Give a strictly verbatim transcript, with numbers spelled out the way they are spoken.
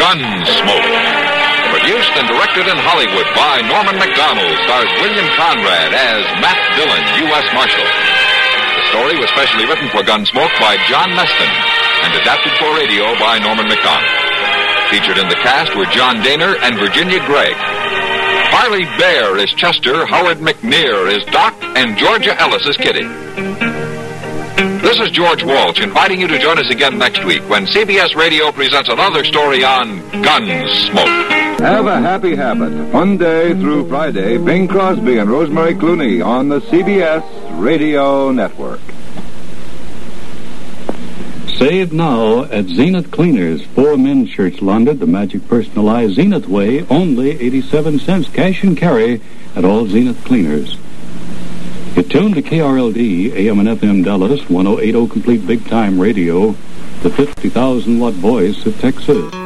Gunsmoke. Produced and directed in Hollywood by Norman Macdonald, stars William Conrad as Matt Dillon, U S Marshal. The story was specially written for Gunsmoke by John Meston and adapted for radio by Norman Macdonald. Featured in the cast were John Daner and Virginia Gregg. Harley Bear is Chester, Howard McNear is Doc, and Georgia Ellis is Kitty. This is George Walsh inviting you to join us again next week when C B S Radio presents another story on Gunsmoke. Have a happy habit. Monday through Friday, Bing Crosby and Rosemary Clooney on the C B S Radio Network. Save now at Zenith Cleaners. Four men's shirts laundered the magic personalized Zenith way, only eighty-seven cents cash and carry at all Zenith Cleaners. Get tuned to K R L D, A M and F M Dallas, one oh eight point oh Complete Big Time Radio, the fifty thousand watt voice of Texas.